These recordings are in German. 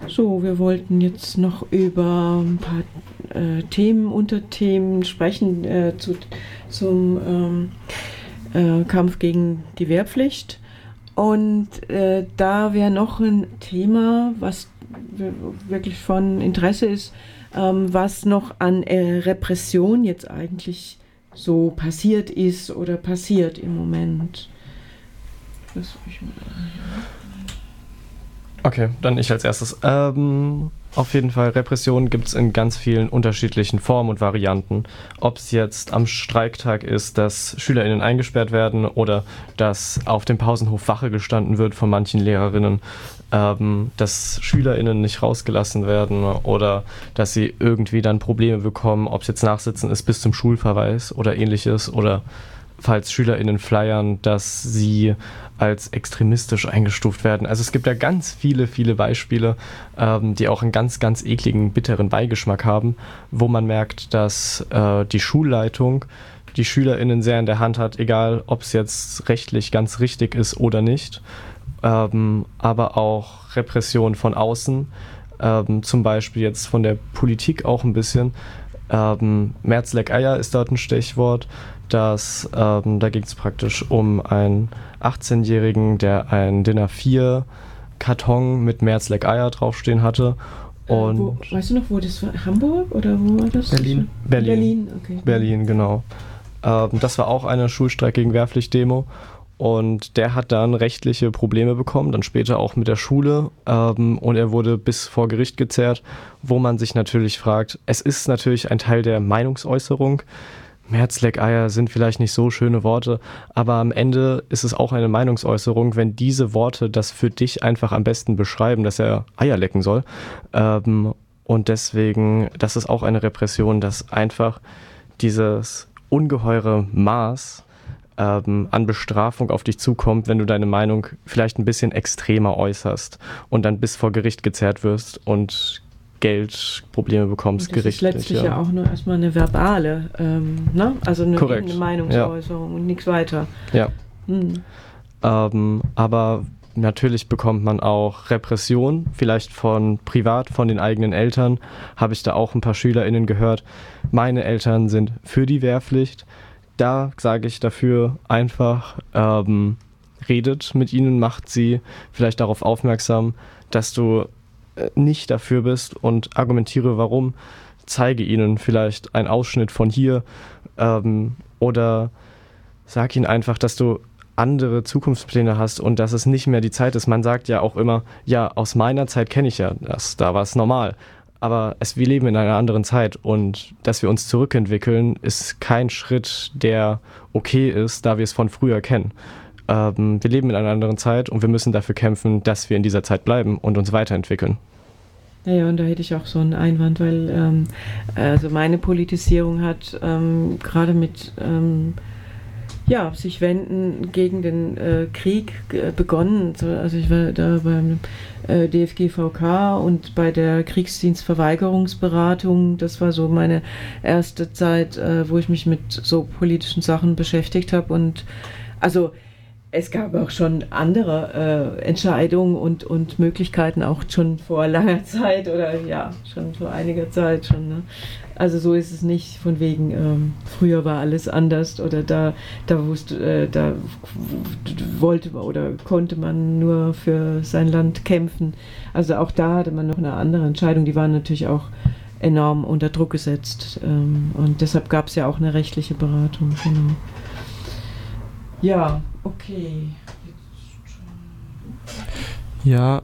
So, wir wollten jetzt noch über ein paar Unterthemen sprechen zum Kampf gegen die Wehrpflicht. Und da wäre noch ein Thema, was wirklich von Interesse ist, was noch an Repression jetzt eigentlich so passiert ist oder passiert im Moment. Okay, dann ich als erstes. Auf jeden Fall, Repression gibt es in ganz vielen unterschiedlichen Formen und Varianten. Ob es jetzt am Streiktag ist, dass SchülerInnen eingesperrt werden oder dass auf dem Pausenhof Wache gestanden wird von manchen Lehrerinnen, dass SchülerInnen nicht rausgelassen werden oder dass sie irgendwie dann Probleme bekommen, ob es jetzt Nachsitzen ist bis zum Schulverweis oder ähnliches oder falls SchülerInnen flyern, dass sie als extremistisch eingestuft werden. Also es gibt da ganz viele Beispiele, die auch einen ganz, ganz ekligen, bitteren Beigeschmack haben, wo man merkt, dass die Schulleitung die SchülerInnen sehr in der Hand hat, egal ob es jetzt rechtlich ganz richtig ist oder nicht, aber auch Repression von außen, zum Beispiel jetzt von der Politik auch ein bisschen. Merz leck Eier ist dort ein Stichwort. Da ging es praktisch um einen 18-Jährigen, der einen DIN A4-Karton mit Merz leck Eier draufstehen hatte. Und weißt du noch, wo das war? Hamburg oder wo war das? Berlin, okay. Berlin, genau. Das war auch eine Schulstreik gegen Wehrpflicht-Demo. Und der hat dann rechtliche Probleme bekommen, dann später auch mit der Schule. Und er wurde bis vor Gericht gezerrt, wo man sich natürlich fragt, es ist natürlich ein Teil der Meinungsäußerung. Merz leck Eier sind vielleicht nicht so schöne Worte, aber am Ende ist es auch eine Meinungsäußerung, wenn diese Worte das für dich einfach am besten beschreiben, dass er Eier lecken soll. Und deswegen, das ist auch eine Repression, dass einfach dieses ungeheure Maß an Bestrafung auf dich zukommt, wenn du deine Meinung vielleicht ein bisschen extremer äußerst und dann bis vor Gericht gezerrt wirst und Geldprobleme bekommst, gerichtlich. Das ist letztlich ja auch nur erstmal eine verbale, ne? Also eine Meinungsäußerung und nichts weiter. Ja. Aber natürlich bekommt man auch Repression, vielleicht von den eigenen Eltern. Habe ich da auch ein paar SchülerInnen gehört. Meine Eltern sind für die Wehrpflicht. Da sage ich dafür einfach, redet mit ihnen, macht sie vielleicht darauf aufmerksam, dass du nicht dafür bist und argumentiere warum, zeige ihnen vielleicht einen Ausschnitt von hier oder sag ihnen einfach, dass du andere Zukunftspläne hast und dass es nicht mehr die Zeit ist. Man sagt ja auch immer, ja, aus meiner Zeit kenne ich ja das, da war es normal. Aber wir leben in einer anderen Zeit und dass wir uns zurückentwickeln, ist kein Schritt, der okay ist, da wir es von früher kennen. Wir leben in einer anderen Zeit und wir müssen dafür kämpfen, dass wir in dieser Zeit bleiben und uns weiterentwickeln. Ja, und da hätte ich auch so einen Einwand, weil also meine Politisierung hat gerade mit sich wenden gegen den Krieg begonnen. Also ich war da beim DFGVK und bei der Kriegsdienstverweigerungsberatung. Das war so meine erste Zeit, wo ich mich mit so politischen Sachen beschäftigt habe. Und also es gab auch schon andere Entscheidungen und Möglichkeiten, auch schon vor langer Zeit oder ja, schon vor einiger Zeit schon. Ne? Also so ist es nicht von wegen, früher war alles anders oder da wollte oder konnte man nur für sein Land kämpfen. Also auch da hatte man noch eine andere Entscheidung, die waren natürlich auch enorm unter Druck gesetzt und deshalb gab es ja auch eine rechtliche Beratung. Genau. Ja, okay. Ja,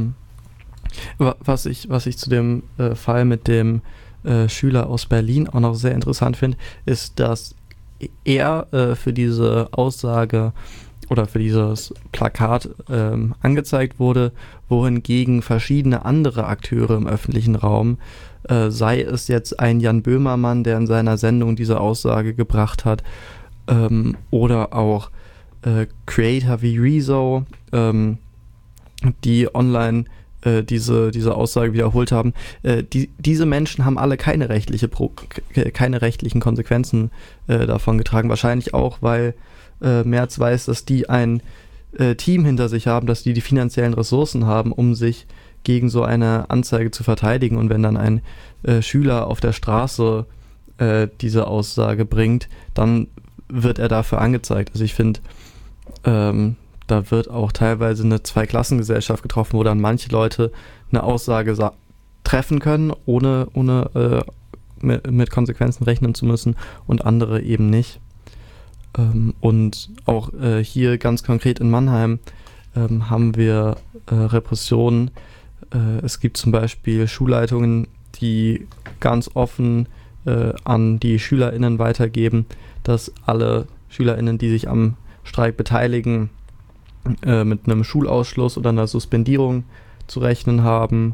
was ich zu dem Fall mit dem Schüler aus Berlin auch noch sehr interessant finde, ist, dass er für diese Aussage oder für dieses Plakat angezeigt wurde, wohingegen verschiedene andere Akteure im öffentlichen Raum, sei es jetzt ein Jan Böhmermann, der in seiner Sendung diese Aussage gebracht hat, oder auch Creator wie Rezo, die online diese Aussage wiederholt haben. Diese Menschen haben alle keine rechtlichen Konsequenzen davon getragen. Wahrscheinlich auch, weil Merz weiß, dass die ein Team hinter sich haben, dass die finanziellen Ressourcen haben, um sich gegen so eine Anzeige zu verteidigen. Und wenn dann ein Schüler auf der Straße diese Aussage bringt, dann wird er dafür angezeigt. Also ich finde, da wird auch teilweise eine Zweiklassengesellschaft getroffen, wo dann manche Leute eine Aussage treffen können, ohne mit Konsequenzen rechnen zu müssen, und andere eben nicht. Und auch hier ganz konkret in Mannheim haben wir Repressionen. Es gibt zum Beispiel Schulleitungen, die ganz offen an die SchülerInnen weitergeben, dass alle SchülerInnen, die sich am Streik beteiligen, mit einem Schulausschluss oder einer Suspendierung zu rechnen haben.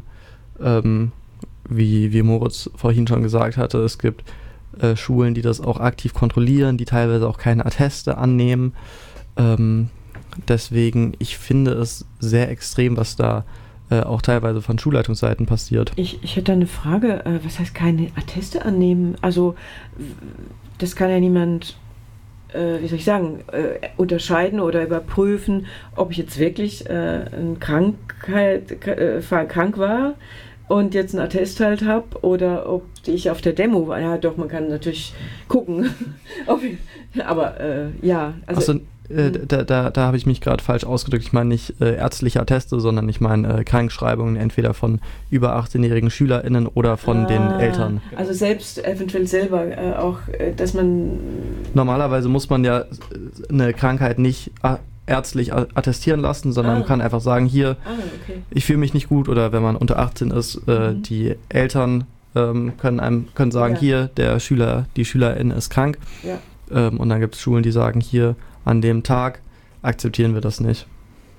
Wie Moritz vorhin schon gesagt hatte, es gibt Schulen, die das auch aktiv kontrollieren, die teilweise auch keine Atteste annehmen. Deswegen, ich finde es sehr extrem, was da auch teilweise von Schulleitungsseiten passiert. Ich hätte eine Frage, was heißt keine Atteste annehmen? Also das kann ja niemand, wie soll ich sagen, unterscheiden oder überprüfen, ob ich jetzt wirklich krank war und jetzt einen Attest halt habe oder ob ich auf der Demo war. Ja doch, man kann natürlich gucken. Aber ja, also da habe ich mich gerade falsch ausgedrückt. Ich meine nicht ärztliche Atteste, sondern ich meine Krankschreibungen entweder von über 18-jährigen SchülerInnen oder von den Eltern. Also selbst eventuell selber auch, dass man... Normalerweise muss man ja eine Krankheit nicht ärztlich attestieren lassen, sondern man kann einfach sagen, hier, okay, ich fühle mich nicht gut, oder wenn man unter 18 ist, die Eltern können sagen, hier, die Schülerin ist krank. Ja. Und dann gibt es Schulen, die sagen, hier, an dem Tag akzeptieren wir das nicht.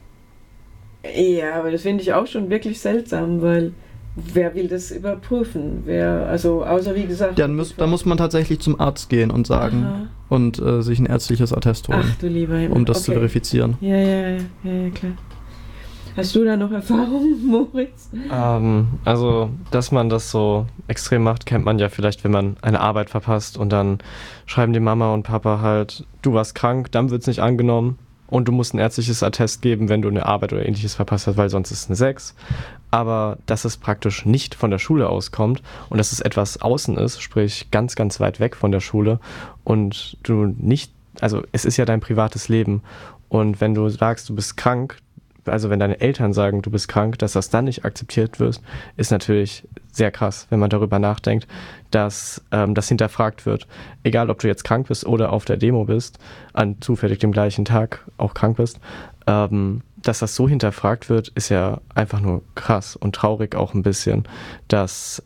Ja, aber das finde ich auch schon wirklich seltsam, weil wer will das überprüfen? Also außer wie gesagt... Dann muss man tatsächlich zum Arzt gehen und sagen und sich ein ärztliches Attest holen, ach, du lieber Himmel, um das zu verifizieren. Ja, klar. Hast du da noch Erfahrung, Moritz? Also, dass man das so extrem macht, kennt man ja vielleicht, wenn man eine Arbeit verpasst und dann schreiben die Mama und Papa halt, du warst krank, dann wird es nicht angenommen und du musst ein ärztliches Attest geben, wenn du eine Arbeit oder ähnliches verpasst hast, weil sonst ist es eine 6. Aber dass es praktisch nicht von der Schule auskommt und dass es etwas außen ist, sprich ganz, ganz weit weg von der Schule und du nicht, also es ist ja dein privates Leben, und wenn du sagst, du bist krank, also wenn deine Eltern sagen, du bist krank, dass das dann nicht akzeptiert wird, ist natürlich sehr krass, wenn man darüber nachdenkt, dass das hinterfragt wird. Egal, ob du jetzt krank bist oder auf der Demo bist, an zufällig dem gleichen Tag auch krank bist, dass das so hinterfragt wird, ist ja einfach nur krass und traurig auch ein bisschen, dass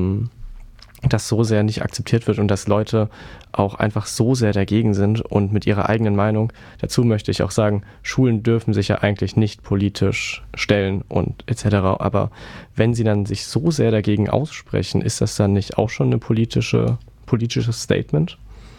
das so sehr nicht akzeptiert wird und dass Leute auch einfach so sehr dagegen sind und mit ihrer eigenen Meinung. Dazu möchte ich auch sagen, Schulen dürfen sich ja eigentlich nicht politisch stellen und etc. Aber wenn sie dann sich so sehr dagegen aussprechen, ist das dann nicht auch schon ein politisches Statement?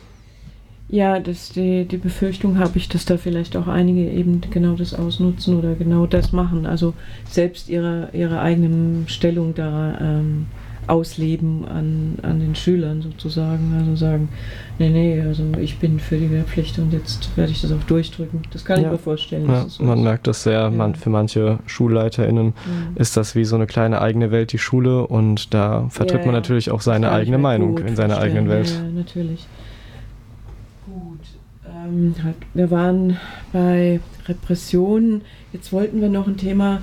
Ja, die Befürchtung habe ich, dass da vielleicht auch einige eben genau das ausnutzen oder genau das machen. Also selbst ihre eigene Stellung da ausleben an den Schülern sozusagen. Also sagen, nee, also ich bin für die Wehrpflicht und jetzt werde ich das auch durchdrücken. Das kann ich mir vorstellen. Ja, so man merkt das sehr, für manche SchulleiterInnen ist das wie so eine kleine eigene Welt, die Schule, und da vertritt man natürlich auch seine eigene Meinung in seiner eigenen Welt. Ja, natürlich. Gut. Wir waren bei Repressionen. Jetzt wollten wir noch ein Thema.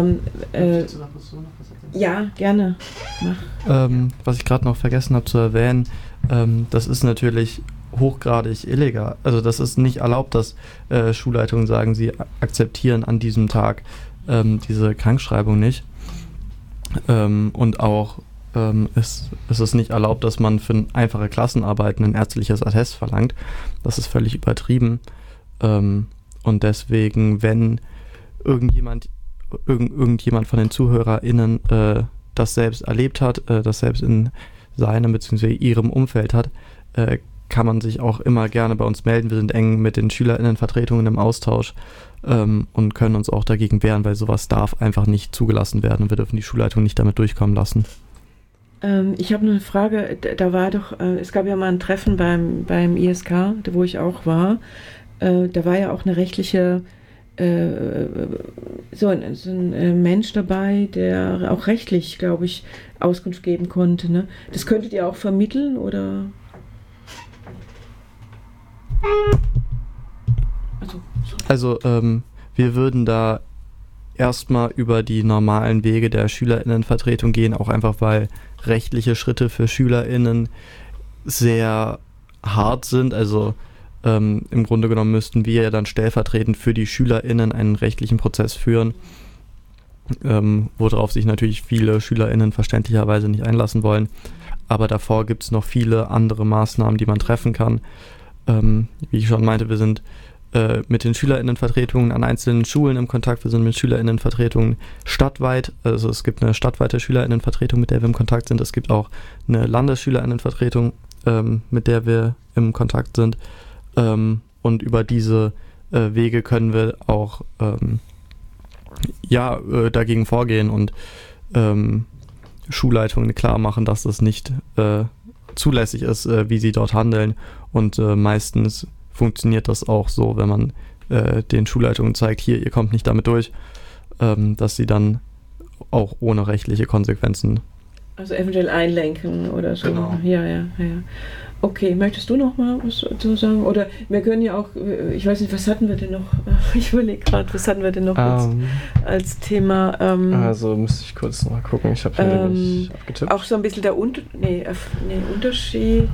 Ja, gerne. Mach. Was ich gerade noch vergessen habe zu erwähnen, das ist natürlich hochgradig illegal. Also das ist nicht erlaubt, dass Schulleitungen sagen, sie akzeptieren an diesem Tag diese Krankschreibung nicht. Und auch es ist nicht erlaubt, dass man für einfache Klassenarbeiten ein ärztliches Attest verlangt. Das ist völlig übertrieben. Und deswegen, wenn irgendjemand von den ZuhörerInnen das selbst erlebt hat, das selbst in seinem bzw. ihrem Umfeld hat, kann man sich auch immer gerne bei uns melden. Wir sind eng mit den SchülerInnenvertretungen im Austausch und können uns auch dagegen wehren, weil sowas darf einfach nicht zugelassen werden und wir dürfen die Schulleitung nicht damit durchkommen lassen. Ich habe eine Frage, da war doch, es gab ja mal ein Treffen beim ISK, wo ich auch war, da war ja auch eine rechtliche so ein Mensch dabei, der auch rechtlich, glaube ich, Auskunft geben konnte. Ne? Das könntet ihr auch vermitteln, oder? Also wir würden da erstmal über die normalen Wege der SchülerInnenvertretung gehen, auch einfach weil rechtliche Schritte für SchülerInnen sehr hart sind. Also im Grunde genommen müssten wir ja dann stellvertretend für die SchülerInnen einen rechtlichen Prozess führen, worauf sich natürlich viele SchülerInnen verständlicherweise nicht einlassen wollen. Aber davor gibt es noch viele andere Maßnahmen, die man treffen kann. Wie ich schon meinte, wir sind mit den SchülerInnenvertretungen an einzelnen Schulen im Kontakt. Wir sind mit SchülerInnenvertretungen stadtweit. Also es gibt eine stadtweite SchülerInnenvertretung, mit der wir im Kontakt sind. Es gibt auch eine Landesschülerinnenvertretung, mit der wir im Kontakt sind. Und über diese Wege können wir auch dagegen vorgehen und Schulleitungen klar machen, dass das nicht zulässig ist, wie sie dort handeln. Und meistens funktioniert das auch so, wenn man den Schulleitungen zeigt, hier, ihr kommt nicht damit durch, dass sie dann auch ohne rechtliche Konsequenzen. Also eventuell einlenken oder so. Genau. Ja. Okay, möchtest du noch mal was dazu sagen? Oder wir können ja auch, ich weiß nicht, was hatten wir denn noch? Ich überlege gerade, was hatten wir denn noch als Thema? Also müsste ich kurz mal gucken, ich habe hier nämlich abgetippt. Auch so ein bisschen der Unterschied.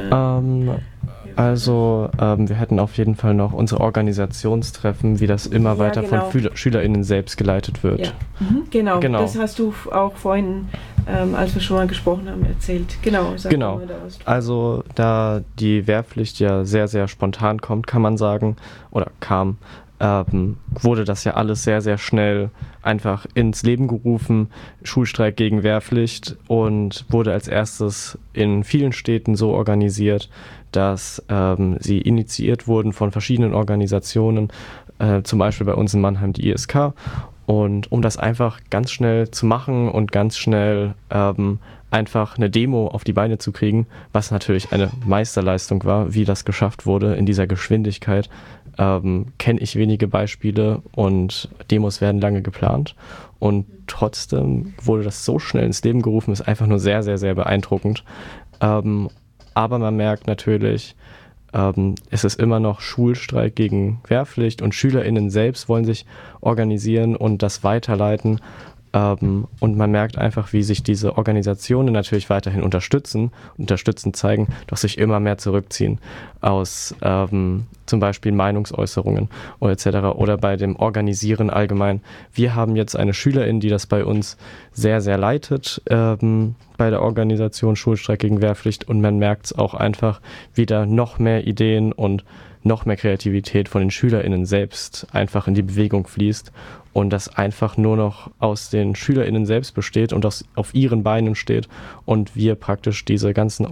Wir hätten auf jeden Fall noch unsere Organisationstreffen, wie das immer weiter von SchülerInnen selbst geleitet wird. Ja. Genau, das hast du auch vorhin, als wir schon mal gesprochen haben, erzählt. Genau. Mal da was. Also da die Wehrpflicht ja sehr, sehr spontan kommt, kann man sagen, oder kam, wurde das ja alles sehr, sehr schnell einfach ins Leben gerufen, Schulstreik gegen Wehrpflicht, und wurde als erstes in vielen Städten so organisiert, dass sie initiiert wurden von verschiedenen Organisationen, zum Beispiel bei uns in Mannheim die ISK. Und um das einfach ganz schnell zu machen und ganz schnell einfach eine Demo auf die Beine zu kriegen, was natürlich eine Meisterleistung war, wie das geschafft wurde in dieser Geschwindigkeit, kenne ich wenige Beispiele, und Demos werden lange geplant. Und trotzdem wurde das so schnell ins Leben gerufen, ist einfach nur sehr, sehr, sehr beeindruckend. Aber man merkt natürlich, es ist immer noch Schulstreik gegen Wehrpflicht, und SchülerInnen selbst wollen sich organisieren und das weiterleiten. Und man merkt einfach, wie sich diese Organisationen natürlich weiterhin unterstützend zeigen, doch sich immer mehr zurückziehen aus zum Beispiel Meinungsäußerungen oder etc. oder bei dem Organisieren allgemein. Wir haben jetzt eine Schülerin, die das bei uns sehr, sehr leitet, bei der Organisation Schulstreik gegen Wehrpflicht, und man merkt es auch einfach, wie da noch mehr Ideen und noch mehr Kreativität von den SchülerInnen selbst einfach in die Bewegung fließt und das einfach nur noch aus den SchülerInnen selbst besteht und auf ihren Beinen steht, und wir praktisch diese ganzen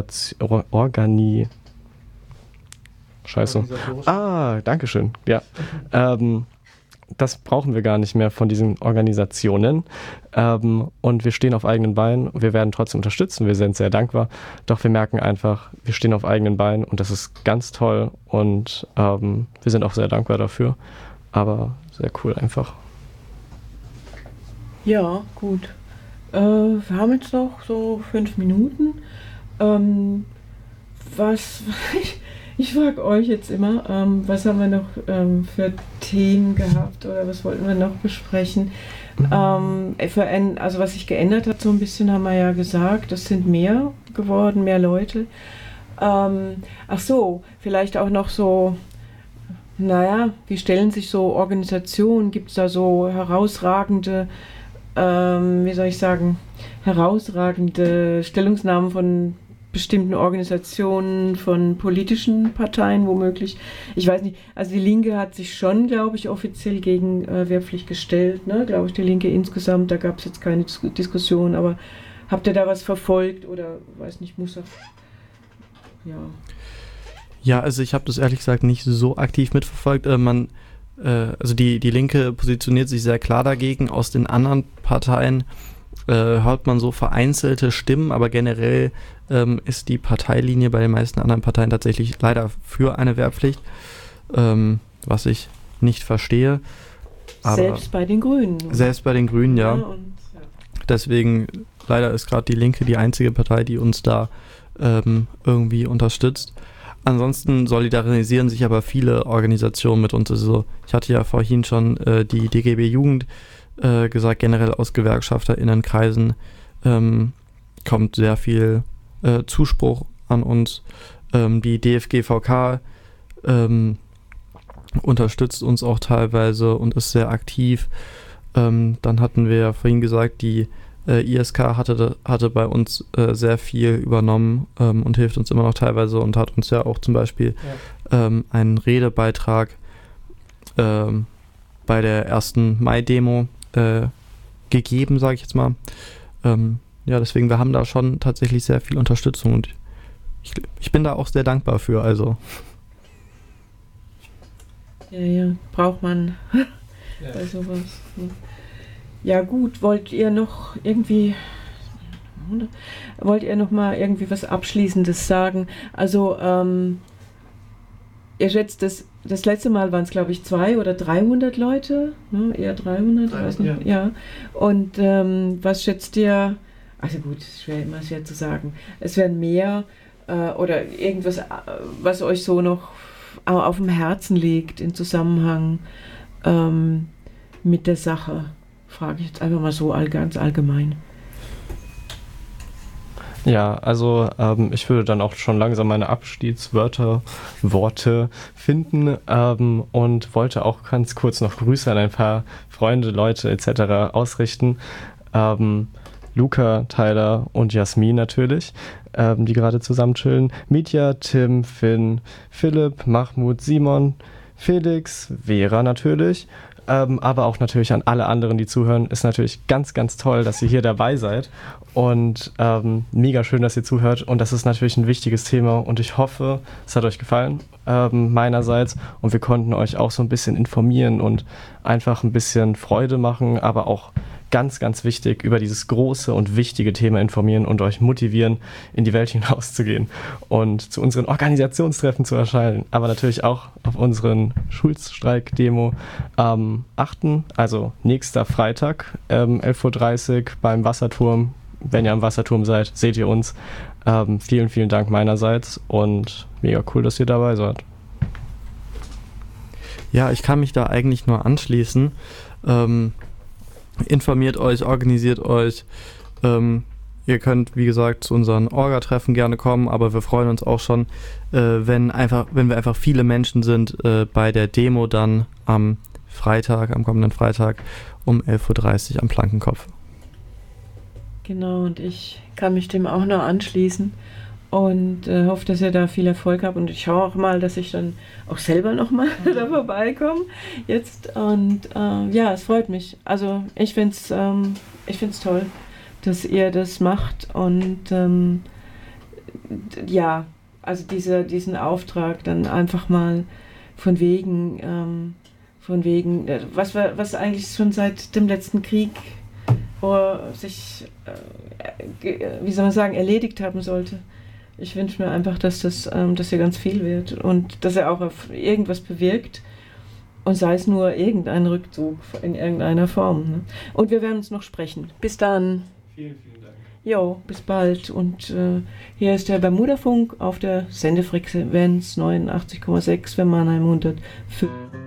Dankeschön. Ja. Das brauchen wir gar nicht mehr von diesen Organisationen. Und wir stehen auf eigenen Beinen. Wir werden trotzdem unterstützen. Wir sind sehr dankbar. Doch wir merken einfach, wir stehen auf eigenen Beinen, und das ist ganz toll. Und wir sind auch sehr dankbar dafür. Aber sehr cool einfach. Ja, gut. Wir haben jetzt noch so 5 Minuten. Ich frage euch jetzt immer, was haben wir noch für Themen gehabt oder was wollten wir noch besprechen? Also was sich geändert hat so ein bisschen, haben wir ja gesagt, es sind mehr geworden, mehr Leute. Vielleicht auch noch so, wie stellen sich so Organisationen, gibt es da so herausragende Stellungnahmen von bestimmten Organisationen, von politischen Parteien womöglich. Ich weiß nicht, also die Linke hat sich schon, glaube ich, offiziell gegen Wehrpflicht gestellt, ne? Glaube ich, die Linke insgesamt, da gab es jetzt keine Diskussion, aber habt ihr da was verfolgt oder, weiß nicht, ja. Ja, also ich habe das ehrlich gesagt nicht so aktiv mitverfolgt. Also die Linke positioniert sich sehr klar dagegen. Aus den anderen Parteien hört man so vereinzelte Stimmen, aber generell ist die Parteilinie bei den meisten anderen Parteien tatsächlich leider für eine Wehrpflicht, was ich nicht verstehe. Aber selbst bei den Grünen. Selbst bei den Grünen, ja. Deswegen, leider ist gerade die Linke die einzige Partei, die uns da irgendwie unterstützt. Ansonsten solidarisieren sich aber viele Organisationen mit uns. Also ich hatte ja vorhin schon die DGB Jugend gesagt, generell aus GewerkschafterInnenkreisen kommt sehr viel Zuspruch an uns. Die DFGVK unterstützt uns auch teilweise und ist sehr aktiv. Dann hatten wir ja vorhin gesagt, die ISK hatte bei uns sehr viel übernommen und hilft uns immer noch teilweise und hat uns ja auch zum Beispiel einen Redebeitrag bei der ersten Mai-Demo gegeben, sage ich jetzt mal. Deswegen, wir haben da schon tatsächlich sehr viel Unterstützung und ich bin da auch sehr dankbar für, also. Ja, braucht man bei sowas. Ja gut, wollt ihr noch mal irgendwie was Abschließendes sagen? Also, ihr schätzt, das letzte Mal waren es, glaube ich, 200 oder 300 Leute, ne? Eher 300, weiß nicht. Ja. Und was schätzt ihr? Also gut, ist schwer zu sagen. Es werden mehr oder irgendwas, was euch so noch auf dem Herzen liegt im Zusammenhang mit der Sache. Frage ich jetzt einfach mal so ganz allgemein. Ja, also ich würde dann auch schon langsam meine Worte finden und wollte auch ganz kurz noch Grüße an ein paar Freunde, Leute etc. ausrichten. Luca, Tyler und Jasmin natürlich, die gerade zusammen chillen. Mitya, Tim, Finn, Philipp, Mahmoud, Simon, Felix, Vera natürlich. Aber auch natürlich an alle anderen, die zuhören. Ist natürlich ganz, ganz toll, dass ihr hier dabei seid und mega schön, dass ihr zuhört und das ist natürlich ein wichtiges Thema und ich hoffe, es hat euch gefallen meinerseits und wir konnten euch auch so ein bisschen informieren und einfach ein bisschen Freude machen, aber auch ganz, ganz wichtig, über dieses große und wichtige Thema informieren und euch motivieren, in die Welt hinauszugehen und zu unseren Organisationstreffen zu erscheinen, aber natürlich auch auf unseren Schulstreik-Demo am 8., also nächster Freitag, 11.30 Uhr beim Wasserturm. Wenn ihr am Wasserturm seid, seht ihr uns. Vielen, vielen Dank meinerseits und mega cool, dass ihr dabei seid. Ja, ich kann mich da eigentlich nur anschließen. Informiert euch, organisiert euch. Ihr könnt, wie gesagt, zu unseren Orga-Treffen gerne kommen, aber wir freuen uns auch schon, wenn wir einfach viele Menschen sind bei der Demo dann am kommenden Freitag um 11.30 Uhr am Plankenkopf. Genau, und ich kann mich dem auch noch anschließen und hoffe, dass ihr da viel Erfolg habt und ich schaue auch mal, dass ich dann auch selber nochmal da vorbeikomme jetzt und es freut mich. Also ich find's toll, dass ihr das macht und also diesen Auftrag dann einfach mal von wegen, was eigentlich schon seit dem letzten Krieg sich, erledigt haben sollte. Ich wünsche mir einfach, dass hier ganz viel wird und dass er auch auf irgendwas bewirkt und sei es nur irgendein Rückzug in irgendeiner Form. Ne? Und wir werden uns noch sprechen. Bis dann. Vielen, vielen Dank. Jo, bis bald. Und hier ist der Bermuda-Funk auf der Sendefrequenz 89,6 für Mannheim 105.